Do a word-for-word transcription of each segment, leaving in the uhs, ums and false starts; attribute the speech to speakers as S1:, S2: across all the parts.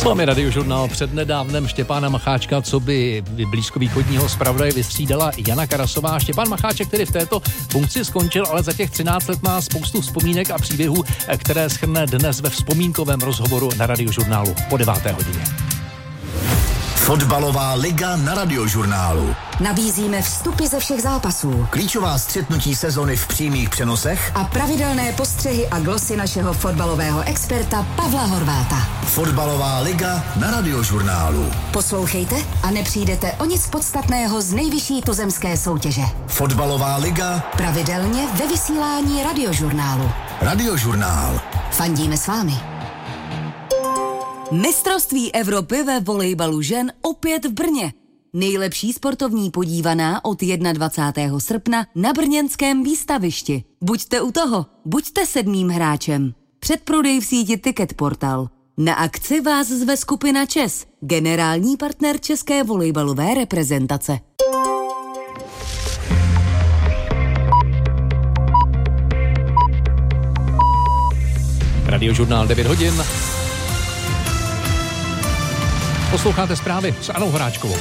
S1: Máme Radiožurnál. Přednedávnem Štěpána Macháčka, co by blízkovýchodního zpravodaje vystřídala Jana Karasová. Štěpán Macháček tedy v této funkci skončil, ale za těch třináct let má spoustu vzpomínek a příběhů, které shrne dnes ve vzpomínkovém rozhovoru na Radiožurnálu po deváté hodině.
S2: Fotbalová liga na Radiožurnálu.
S3: Nabízíme vstupy ze všech zápasů,
S2: Klíčová střetnutí sezony v přímých přenosech
S3: a pravidelné postřehy a glosy našeho fotbalového experta Pavla Horváta.
S2: Fotbalová liga na Radiožurnálu.
S3: Poslouchejte a nepřijdete o nic podstatného z nejvyšší tuzemské soutěže.
S2: Fotbalová liga
S3: pravidelně ve vysílání Radiožurnálu.
S2: Radiožurnál.
S3: Fandíme s vámi. Mistrovství Evropy ve volejbalu žen opět v Brně. Nejlepší sportovní podívaná od dvacátého prvního srpna na brněnském výstavišti. Buďte u toho, buďte sedmým hráčem. Předprodej v síti Ticket Portal. Na akci vás zve skupina ČES, generální partner české volejbalové reprezentace.
S1: Radiožurnál devět hodin. Posloucháte zprávy s Anou Horáčkovou.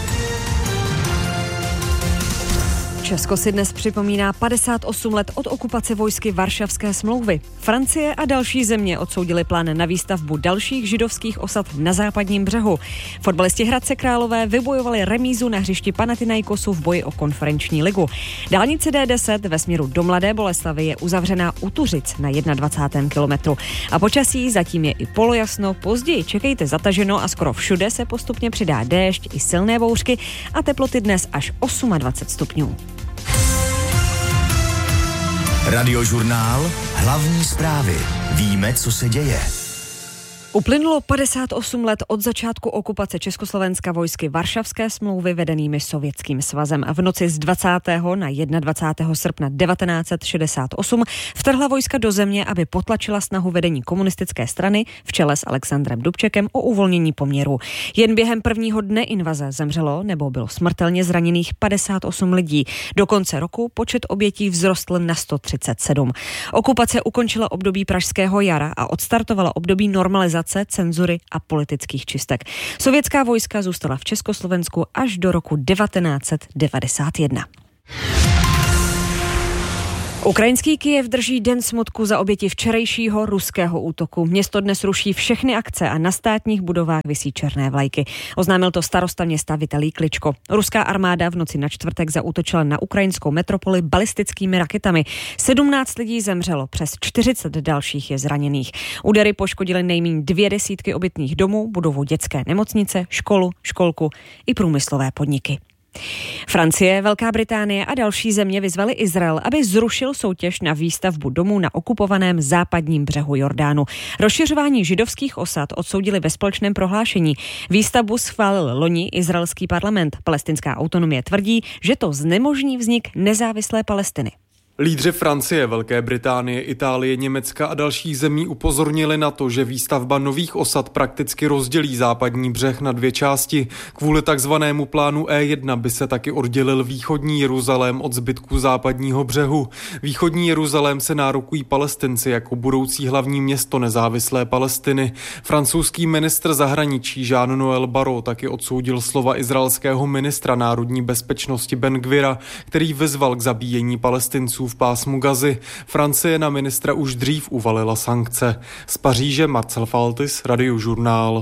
S4: Česko si dnes připomíná padesát osm let od okupace vojsky Varšavské smlouvy. Francie a další země odsoudili plán na výstavbu dalších židovských osad na západním břehu. Fotbalisti Hradce Králové vybojovali remízu na hřišti Panathinaikosu v boji o konferenční ligu. Dálnice D deset ve směru do Mladé Boleslavi je uzavřená u Tuřic na dvacátém prvním kilometru. A počasí zatím je i polojasno, později čekejte zataženo a skoro všude se postupně přidá déšť i silné bouřky a teploty dnes až dvacet osm stupňů.
S2: Radiožurnál, hlavní zprávy. Víme, co se děje.
S4: Uplynulo padesát osm let od začátku okupace Československa vojsky Varšavské smlouvy vedenými Sovětským svazem. V noci z dvacátého na dvacátého prvního srpna devatenáct set šedesát osm vtrhla vojska do země, aby potlačila snahu vedení komunistické strany v čele s Alexandrem Dubčekem o uvolnění poměrů. Jen během prvního dne invaze zemřelo nebo bylo smrtelně zraněných padesát osm lidí. Do konce roku počet obětí vzrostl na sto třicet sedm. Okupace ukončila období Pražského jara a odstartovala období normalizace, cenzury a politických čistek. Sovětská vojska zůstala v Československu až do roku devatenáct set devadesát jedna. Ukrajinský Kyjev drží den smutku za oběti včerejšího ruského útoku. Město dnes ruší všechny akce a na státních budovách visí černé vlajky. Oznámil to starosta města Vitalij Kličko. Ruská armáda v noci na čtvrtek zaútočila na ukrajinskou metropoli balistickými raketami. sedmnáct lidí zemřelo, přes čtyřicet dalších je zraněných. Údery poškodily nejméně dvě desítky obytných domů, budovu dětské nemocnice, školu, školku i průmyslové podniky. Francie, Velká Británie a další země vyzvali Izrael, aby zrušil soutěž na výstavbu domů na okupovaném západním břehu Jordánu. Rozšiřování židovských osad odsoudili ve společném prohlášení. Výstavbu schválil loni izraelský parlament. Palestinská autonomie tvrdí, že to znemožní vznik nezávislé Palestiny.
S5: Lídři Francie, Velké Británie, Itálie, Německa a dalších zemí upozornili na to, že výstavba nových osad prakticky rozdělí západní břeh na dvě části. Kvůli takzvanému plánu E jedna by se taky oddělil východní Jeruzalém od zbytku západního břehu. Východní Jeruzalém se nárokují Palestinci jako budoucí hlavní město nezávislé Palestiny. Francouzský ministr zahraničí Jean-Noël Barrot taky odsoudil slova izraelského ministra národní bezpečnosti Ben Gvira, který vyzval k zabíjení Palestinců v pásmu Gazy. Francie na ministra už dřív uvalila sankce. Z Paříže Marcel Faltis, Radiožurnál.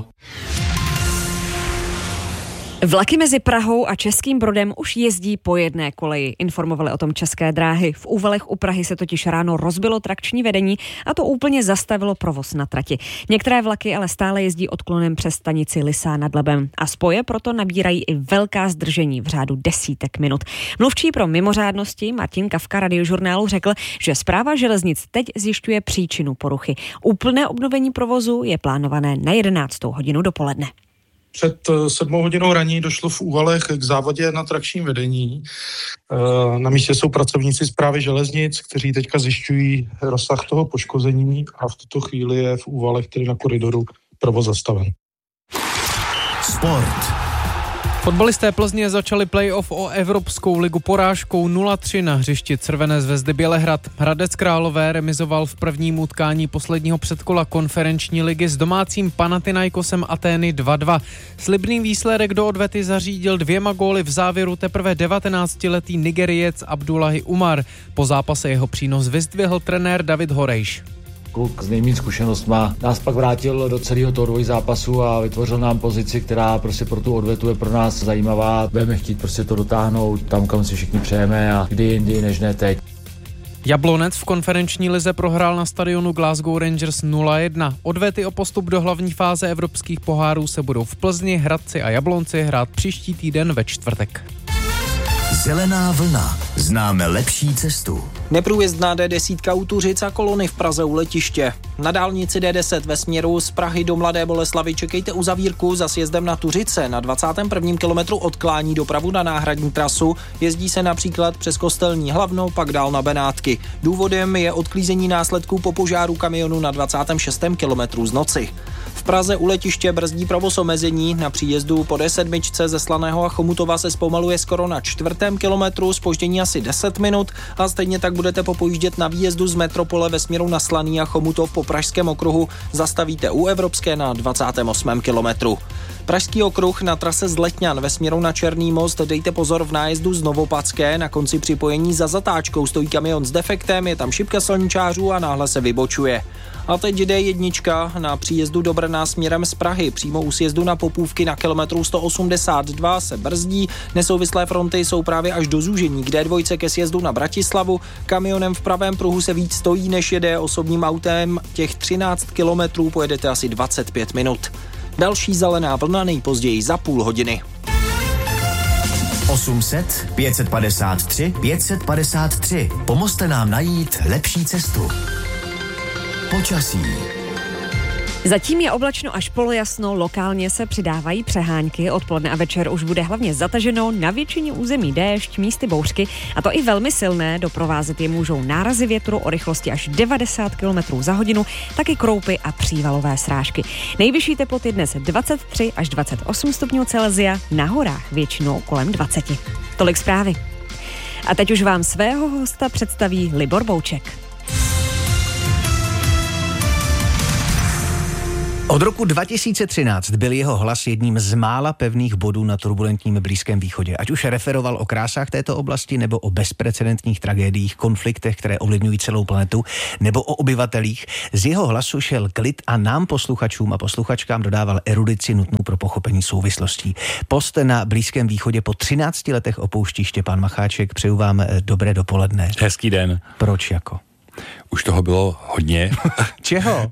S4: Vlaky mezi Prahou a Českým Brodem už jezdí po jedné koleji, informovali o tom České dráhy. V Úvalech u Prahy se totiž ráno rozbilo trakční vedení a to úplně zastavilo provoz na trati. Některé vlaky ale stále jezdí odklonem přes stanici Lysá nad Labem a spoje proto nabírají i velká zdržení v řádu desítek minut. Mluvčí pro mimořádnosti Martin Kafka Radiožurnálu řekl, že Správa železnic teď zjišťuje příčinu poruchy. Úplné obnovení provozu je plánované na jedenáctou hodinu dopoledne.
S6: Před sedmou hodinou raní došlo v Úvalech k závadě na trakčním vedení. Na místě jsou pracovníci Správy železnic, kteří teďka zjišťují rozsah toho poškození a v tuto chvíli je v Úvalech, tedy na koridoru, provoz zastaven.
S2: Sport.
S7: Fotbalisté Plzně začali play-off o Evropskou ligu porážkou nula tři na hřišti Červené Zvezdy Bělehrad. Hradec Králové remizoval v prvním utkání posledního předkola konferenční ligy s domácím Panathinaikosem Atény dva dva. Slibný výsledek do odvety zařídil dvěma góly v závěru teprve devatenáctiletý Nigeriec Abdullahi Umar. Po zápase jeho přínos vyzdvihl trenér David Horejš.
S8: Kluk s nejméně zkušenostma nás pak vrátil do celého toho dvojzápasu a vytvořil nám pozici, která prostě pro tu odvetu je pro nás zajímavá. Budeme chtít prostě to dotáhnout tam, kam si všichni přejeme a kdy jindy, než ne teď.
S7: Jablonec v konferenční lize prohrál na stadionu Glasgow Rangers nula jedna. Odvety o postup do hlavní fáze evropských pohárů se budou v Plzni, Hradci a Jablonci hrát příští týden ve čtvrtek.
S2: Zelená vlna. Známe lepší cestu.
S9: Neprůjezdná D deset u Tuřic a kolony v Praze u letiště. Na dálnici D deset ve směru z Prahy do Mladé Boleslavi čekejte uzavírku za sjezdem na Tuřice. Na dvacátém prvním kilometru odklání dopravu na náhradní trasu. Jezdí se například přes Kostelní Hlavno, pak dál na Benátky. Důvodem je odklízení následků po požáru kamionu na dvacátém šestém kilometru z noci. V Praze u letiště brzdí provoz omezení. Na příjezdu po D sedm ze Slaného a Chomutova se zpomaluje skoro na čtvrtém kilometru, zpoždění asi deset minut a stejně tak budete popojíždět na výjezdu z metropole ve směru na Slaný a Chomutov po Pražském okruhu. Zastavíte u Evropské na dvacátém osmém kilometru. Pražský okruh na trase z Letňan ve směru na Černý most dejte pozor v nájezdu z Novopadské. Na konci připojení za zatáčkou stojí kamion s defektem, je tam šipka silničářů a náhle se vybočuje. A teď D jedna na příjezdu do Brna směrem z Prahy. Přímo u sjezdu na Popůvky na kilometru sto osmdesát dva se brzdí. Nesouvislé fronty jsou právě až do zúžení k D dva ke sjezdu na Bratislavu. Kamionem v pravém pruhu se víc stojí, než jede osobním autem. Těch třináct kilometrů pojedete asi dvacet pět minut. Další zelená vlna nejpozději za půl hodiny.
S2: osm set, pět set padesát tři, pět set padesát tři. Pomozte nám najít lepší cestu. Počasí.
S4: Zatím je oblačno až polojasno, lokálně se přidávají přehánky, odpoledne a večer už bude hlavně zataženo, na většině území déšť, místy bouřky, a to i velmi silné, doprovázet je můžou nárazy větru o rychlosti až devadesát kilometrů za hodinu, taky kroupy a přívalové srážky. Nejvyšší teploty dnes dvacet tři až dvacet osm stupňů Celsia, na horách většinou kolem dvacet. Tolik zprávy. A teď už vám svého hosta představí Libor Bouček.
S1: Od roku dva tisíce třináct byl jeho hlas jedním z mála pevných bodů na turbulentním Blízkém východě. Ať už referoval o krásách této oblasti, nebo o bezprecedentních tragédiích, konfliktech, které ovlivňují celou planetu, nebo o obyvatelích, z jeho hlasu šel klid a nám posluchačům a posluchačkám dodával erudici nutnou pro pochopení souvislostí. Post na Blízkém východě po třinácti letech opouští Štěpán Macháček. Přeju vám dobré dopoledne.
S10: Hezký den.
S1: Proč jako?
S10: Už toho bylo hodně.
S1: Čeho?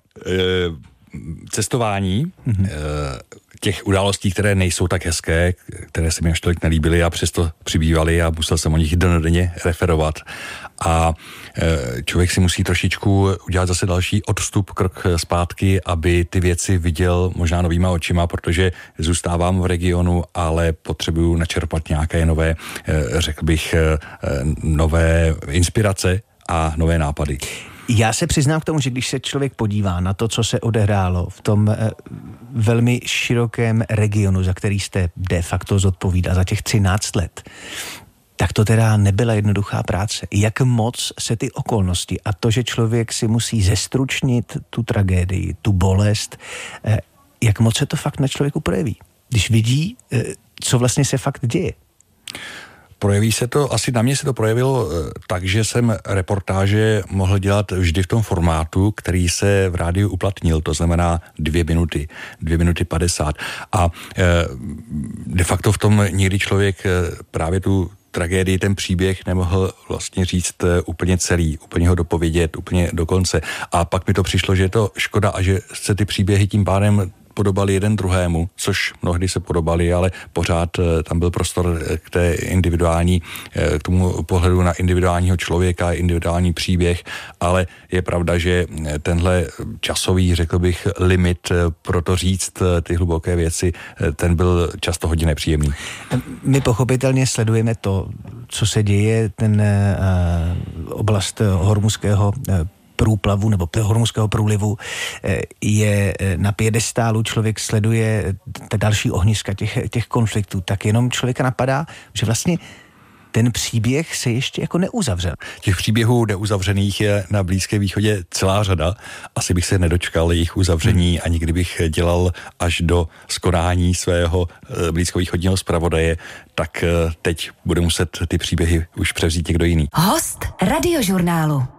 S10: Cestování, mm-hmm. těch událostí, které nejsou tak hezké, které se mi až tolik nelíbily a přesto přibývaly a musel jsem o nich dennodenně referovat. A člověk si musí trošičku udělat zase další odstup, krok zpátky, aby ty věci viděl možná novýma očima, protože zůstávám v regionu, ale potřebuju načerpat nějaké nové, řekl bych, nové inspirace a nové nápady.
S1: Já se přiznám k tomu, že když se člověk podívá na to, co se odehrálo v tom eh, velmi širokém regionu, za který jste de facto zodpovídá za těch třináct let, tak to teda nebyla jednoduchá práce. Jak moc se ty okolnosti a to, že člověk si musí zestručnit tu tragédii, tu bolest, eh, jak moc se to fakt na člověku projeví, když vidí, eh, co vlastně se fakt děje.
S10: Projeví se to, asi na mě se to projevilo tak, že jsem reportáže mohl dělat vždy v tom formátu, který se v rádiu uplatnil, to znamená dvě minuty, dvě minuty padesát. A de facto v tom někdy člověk právě tu tragédii, ten příběh nemohl vlastně říct úplně celý, úplně ho dopovědět, úplně do konce. A pak mi to přišlo, že je to škoda a že se ty příběhy tím pádem podobali jeden druhému, což mnohdy se podobali, ale pořád tam byl prostor k té individuální, k tomu pohledu na individuálního člověka, individuální příběh, ale je pravda, že tenhle časový, řekl bych, limit pro to říct ty hluboké věci, ten byl často hodně nepříjemný.
S1: My pochopitelně sledujeme to, co se děje, ten uh, oblast hormuzského uh,
S11: průplavu nebo hormuzského průlivu je na piedestálu, člověk sleduje ta další ohniska těch, těch konfliktů, tak jenom člověka napadá, že vlastně ten příběh se ještě jako neuzavřel.
S10: Těch příběhů neuzavřených je na Blízkém východě celá řada. Asi bych se nedočkal jejich uzavření, ani kdybych dělal až do skonání svého blízkovýchodního zpravodaje, tak teď bude muset ty příběhy už převzít někdo jiný.
S3: Host Radiožurnálu.